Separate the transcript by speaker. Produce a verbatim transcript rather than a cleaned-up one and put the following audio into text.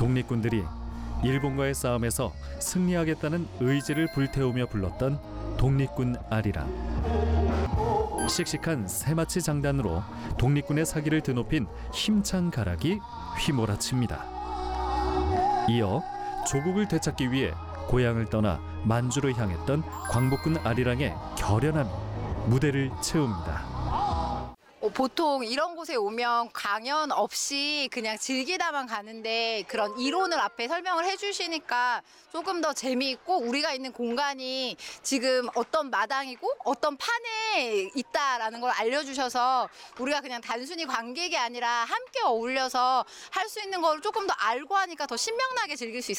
Speaker 1: 독립군들이 일본과의 싸움에서 승리하겠다는 의지를 불태우며 불렀던 독립군 아리랑. 씩씩한 새마치 장단으로 독립군의 사기를 드높인 힘찬 가락이 휘몰아칩니다. 이어 조국을 되찾기 위해 고향을 떠나 만주로 향했던 광복군 아리랑의 결연함이 무대를 채웁니다.
Speaker 2: 어, 보통 이런 곳에 오면 강연 없이 그냥 즐기다만 가는데 그런 이론을 앞에 설명을 해주시니까 조금 더 재미있고 우리가 있는 공간이 지금 어떤 마당이고 어떤 판에 있다라는 걸 알려주셔서 우리가 그냥 단순히 관객이 아니라 함께 어울려서 할 수 있는 걸 조금 더 알고 하니까 더 신명나게 즐길 수 있었어요.